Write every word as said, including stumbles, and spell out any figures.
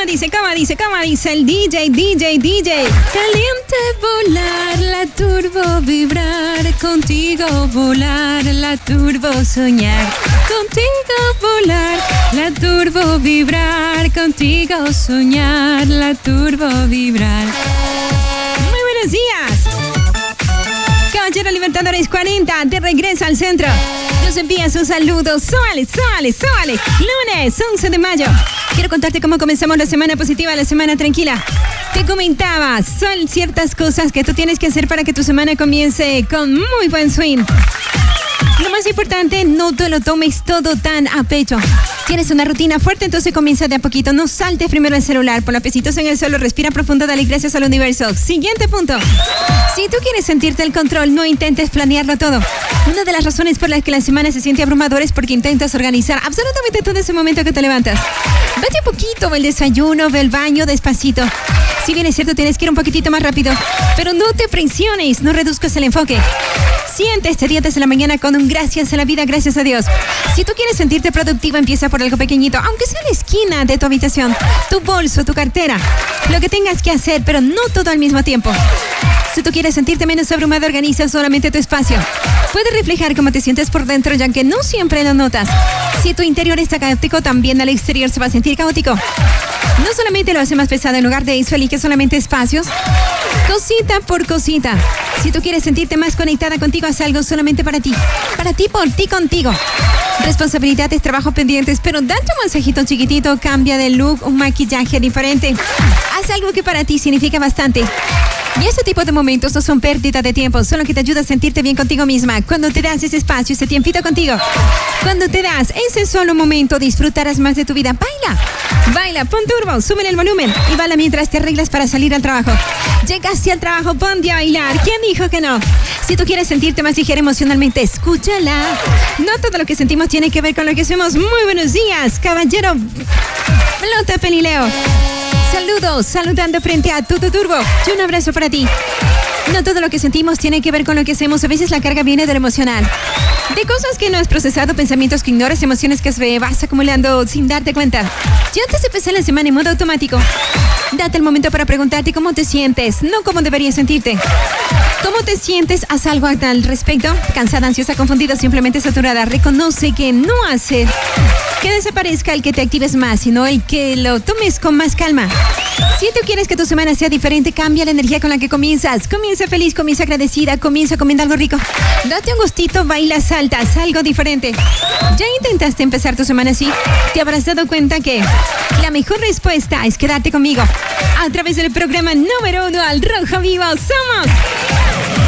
¿Cómo dice, cómo dice, cómo dice el D J, D J, D J? Caliente volar, la turbo vibrar, contigo volar, la turbo soñar, contigo volar, la turbo vibrar, contigo soñar, la turbo vibrar. Muy buenos días. Caballero Libertadores cuarenta, te regresa al centro. Nos envías un saludo. Súbale, súbale, súbale. Lunes once de mayo. Quiero contarte cómo comenzamos la semana positiva, la semana tranquila. Te comentaba, son ciertas cosas que tú tienes que hacer para que tu semana comience con muy buen swing. Lo más importante, no te lo tomes todo tan a pecho. Tienes una rutina fuerte, entonces comienza de a poquito. No saltes primero el celular, pon los piecitos en el suelo, respira profundo, dale gracias al universo. Siguiente punto. Si tú quieres sentirte el control, no intentes planearlo todo. Una de las razones por las que la semana se siente abrumadora es porque intentas organizar absolutamente todo ese momento que te levantas. Vete un poquito, ve el desayuno, ve el baño, despacito. Si bien es cierto, tienes que ir un poquitito más rápido, pero no te presiones, no reduzcas el enfoque. Siente este día desde la mañana con un gracias a la vida, gracias a Dios. Si tú quieres sentirte productivo, empieza por algo pequeñito, aunque sea la esquina de tu habitación, tu bolso, tu cartera, lo que tengas que hacer, pero no todo al mismo tiempo. Si tú quieres sentirte menos abrumado, organiza solamente tu espacio. Puedes reflejar cómo te sientes por dentro, ya que no siempre lo notas. Si tu interior está caótico, también al exterior se va a sentir caótico. No solamente lo hace más pesado, en lugar de eso, elige solamente espacios, cosita por cosita. Si tú quieres sentirte más conectada contigo, haz algo solamente para ti. Para ti, por ti, contigo. Responsabilidades, trabajo pendientes, pero date un mensajito chiquitito, cambia de look, un maquillaje diferente. Haz algo que para ti significa bastante. Y ese tipo de momentos no son pérdida de tiempo, son lo que te ayuda a sentirte bien contigo misma. Cuando te das ese espacio, ese tiempito contigo, cuando te das ese solo momento, disfrutarás más de tu vida. Baila, baila, pon turbo, súbele el volumen y baila mientras te arreglas para salir al trabajo. Llegaste al trabajo, ponte a bailar. ¿Quién dijo que no? Si tú quieres sentirte más ligera emocionalmente, escúchala. No todo lo que sentimos tiene que ver con lo que hacemos. Muy buenos días, caballero Flota Pelileo. Saludos, saludando frente a Tutu Turbo. Y un abrazo para ti. No todo lo que sentimos tiene que ver con lo que hacemos. A veces la carga viene de lo emocional. De cosas que no has procesado, pensamientos que ignoras, emociones que vas acumulando sin darte cuenta. Y antes de empezar la semana en modo automático, date el momento para preguntarte cómo te sientes, no cómo deberías sentirte. ¿Cómo te sientes? Haz algo al respecto. Cansada, ansiosa, confundida, simplemente saturada. Reconoce que no hace que desaparezca el que te actives más, sino el que lo tomes con más calma. Si tú quieres que tu semana sea diferente, cambia la energía con la que comienzas. Comienza feliz, comienza agradecida, comienza comiendo algo rico. Date un gustito, baila, saltas, algo diferente. ¿Ya intentaste empezar tu semana así? Te habrás dado cuenta que la mejor respuesta es quedarte conmigo. A través del programa número uno al Rojo Vivo, somos